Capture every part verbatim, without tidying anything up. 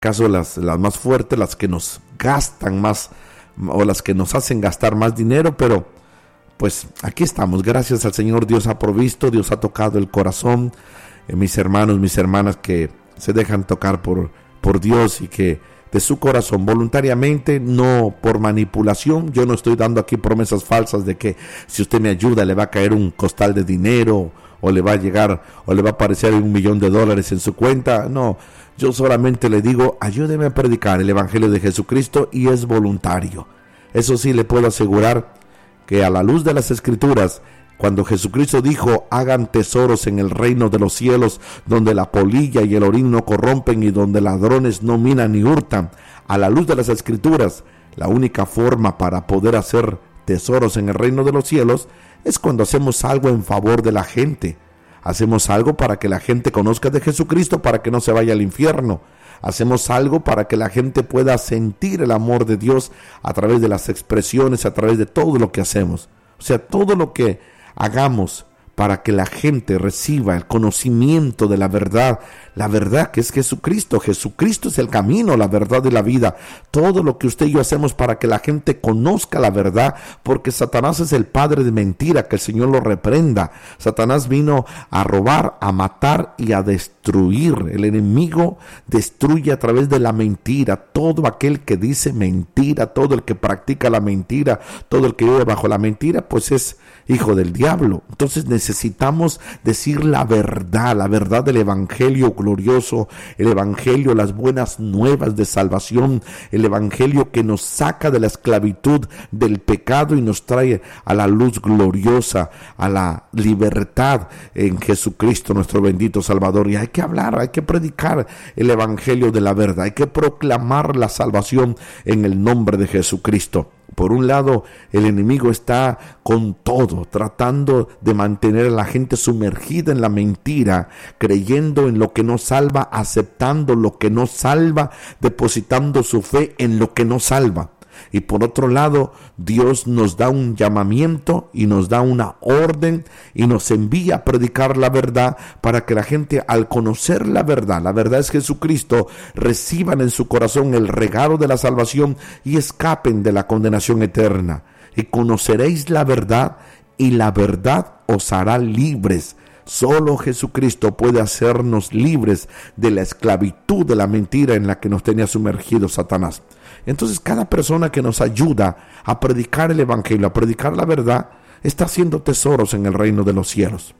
caso las, las más fuertes, las que nos gastan más o las que nos hacen gastar más dinero, pero pues aquí estamos, gracias al Señor. Dios ha provisto, Dios ha tocado el corazón, eh, mis hermanos, mis hermanas que se dejan tocar por, por Dios y que de su corazón voluntariamente, no por manipulación. Yo no estoy dando aquí promesas falsas de que si usted me ayuda le va a caer un costal de dinero o le va a llegar o le va a aparecer un millón de dólares en su cuenta. No, yo solamente le digo, ayúdeme a predicar el Evangelio de Jesucristo y es voluntario. Eso sí, le puedo asegurar que a la luz de las Escrituras, cuando Jesucristo dijo, hagan tesoros en el reino de los cielos, donde la polilla y el orín no corrompen y donde ladrones no minan ni hurtan, a la luz de las Escrituras, la única forma para poder hacer tesoros en el reino de los cielos es cuando hacemos algo en favor de la gente. Hacemos algo para que la gente conozca de Jesucristo, para que no se vaya al infierno. Hacemos algo para que la gente pueda sentir el amor de Dios a través de las expresiones, a través de todo lo que hacemos. O sea, todo lo que hagamos para que la gente reciba el conocimiento de la verdad, la verdad que es Jesucristo. Jesucristo es el camino, la verdad y la vida. Todo lo que usted y yo hacemos para que la gente conozca la verdad, porque Satanás es el padre de mentira, que el Señor lo reprenda. Satanás vino a robar, a matar y a destruir. El enemigo destruye a través de la mentira. Todo aquel que dice mentira, todo el que practica la mentira, todo el que vive bajo la mentira, pues es hijo del diablo. Entonces necesitamos decir la verdad, la verdad del Evangelio glorioso, el Evangelio, las buenas nuevas de salvación, el Evangelio que nos saca de la esclavitud del pecado y nos trae a la luz gloriosa, a la libertad en Jesucristo, nuestro bendito Salvador. Y hay que hablar, hay que predicar el Evangelio de la verdad, hay que proclamar la salvación en el nombre de Jesucristo. Por un lado, el enemigo está con todo, tratando de mantener a la gente sumergida en la mentira, creyendo en lo que no salva, aceptando lo que no salva, depositando su fe en lo que no salva. Y por otro lado, Dios nos da un llamamiento y nos da una orden y nos envía a predicar la verdad para que la gente, al conocer la verdad, la verdad es Jesucristo, reciban en su corazón el regalo de la salvación y escapen de la condenación eterna. Y conoceréis la verdad y la verdad os hará libres. Solo Jesucristo puede hacernos libres de la esclavitud de la mentira en la que nos tenía sumergido Satanás. Entonces, cada persona que nos ayuda a predicar el Evangelio, a predicar la verdad, está haciendo tesoros en el reino de los cielos.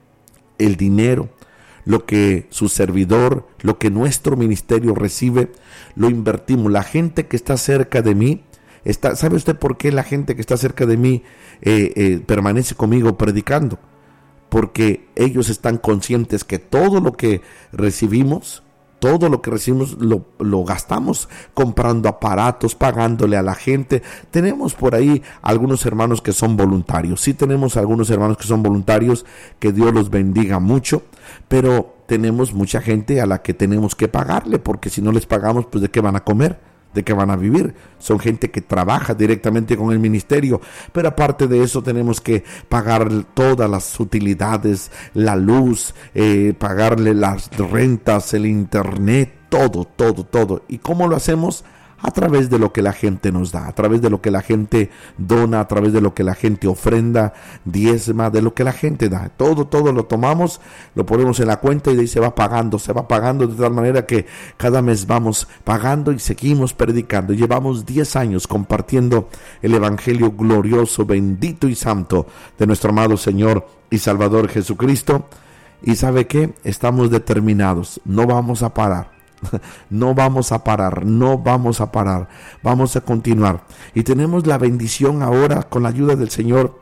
El dinero, lo que su servidor, lo que nuestro ministerio recibe, lo invertimos. La gente que está cerca de mí, está, ¿sabe usted por qué la gente que está cerca de mí eh, eh, permanece conmigo predicando? Porque ellos están conscientes que todo lo que recibimos, todo lo que recibimos lo, lo gastamos comprando aparatos, pagándole a la gente. Tenemos por ahí algunos hermanos que son voluntarios. Sí tenemos algunos hermanos que son voluntarios, que Dios los bendiga mucho, pero tenemos mucha gente a la que tenemos que pagarle, porque si no les pagamos, pues ¿de qué van a comer? ¿De qué van a vivir? Son gente que trabaja directamente con el ministerio, pero aparte de eso tenemos que pagar todas las utilidades, la luz, eh, pagarle las rentas, el internet, todo, todo, todo. ¿Y cómo lo hacemos? A través de lo que la gente nos da, a través de lo que la gente dona, a través de lo que la gente ofrenda, diezma, de lo que la gente da. Todo, todo lo tomamos, lo ponemos en la cuenta y de ahí se va pagando, se va pagando de tal manera que cada mes vamos pagando y seguimos predicando. Llevamos diez años compartiendo el Evangelio glorioso, bendito y santo de nuestro amado Señor y Salvador Jesucristo. Y ¿sabe qué? Estamos determinados, no vamos a parar. No vamos a parar, no vamos a parar, vamos a continuar. Y tenemos la bendición ahora con la ayuda del Señor.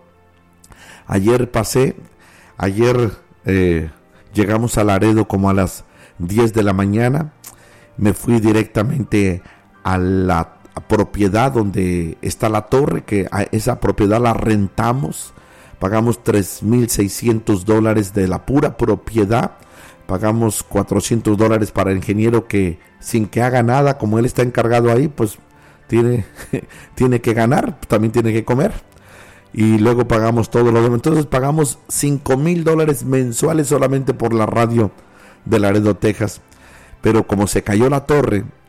Ayer pasé, ayer eh, llegamos a Laredo como a las diez de la mañana. Me fui directamente a la propiedad donde está la torre, que a esa propiedad la rentamos. Pagamos tres mil seiscientos dólares de la pura propiedad. Pagamos cuatrocientos dólares para el ingeniero que sin que haga nada, como él está encargado ahí, pues tiene, tiene que ganar, también tiene que comer. Y luego pagamos todo lo demás. Entonces pagamos cinco mil dólares mensuales solamente por la radio de Laredo, Texas. Pero como se cayó la torre,